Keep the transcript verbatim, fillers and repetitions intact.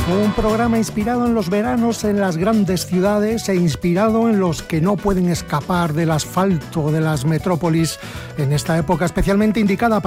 Un programa inspirado en los veranos en las grandes ciudades e inspirado en los que no pueden escapar del asfalto de las metrópolis en esta época especialmente indicada para